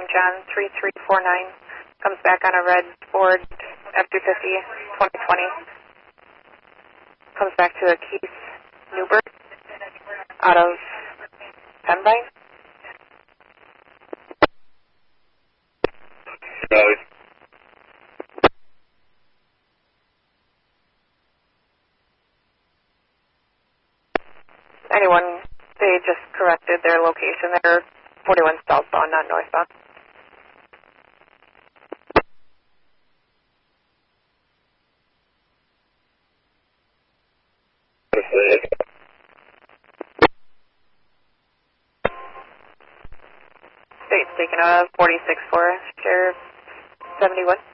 John 3349. Comes back on a red Ford F-250 2020. Comes back to a Keith Newbert out of Pembine. Anyone, they just corrected their location. They're 41 southbound, not northbound. State's taking a 46 for Sheriff 71.